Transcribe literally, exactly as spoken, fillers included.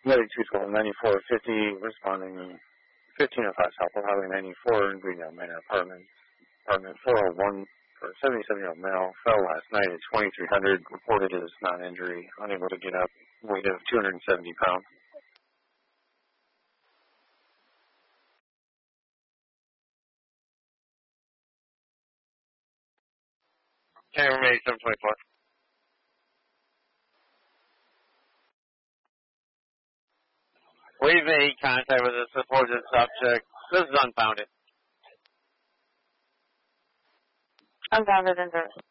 Medic two twelve, ninety-four fifty, responding fifteen oh five South Highway ninety-four, Greendale Manor Apartment, apartment four oh one, for seventy-seven-year-old male, fell last night at twenty-three hundred, reported as non-injury, unable to get up, weight of two hundred seventy pounds. Camera eighty-seven twenty-four. We've made contact with a supposed subject. This is unfounded. Unfounded injury.